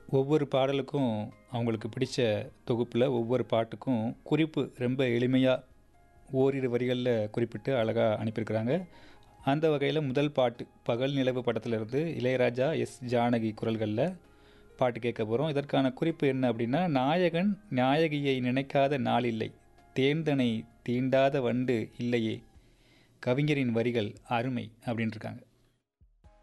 ஒவ்வொரு பாடலுக்கும் அவங்களுக்கு பிடிச்ச தொகுப்பில் ஒவ்வொரு பாட்டுக்கும் குறிப்பு ரொம்ப எளிமையாக ஓரிரு வரிகளில் குறிப்பிட்டு அழகாக அனுப்பியிருக்கிறாங்க. அந்த வகையில் முதல் பாட்டு பகல் நிலவு படத்திலிருந்து இளையராஜா ஜானகி குரல்களில் பாட்டு கேட்க போகிறோம். இதற்கான குறிப்பு என்ன அப்படின்னா, நாயகன் நாயகியை நினைக்காத நாள் இல்லை, தேர்ந்தனை தீண்டாத வண்டு இல்லையே, கவிஞரின் வரிகள் அருமை அப்படின்ட்டு இருக்காங்க.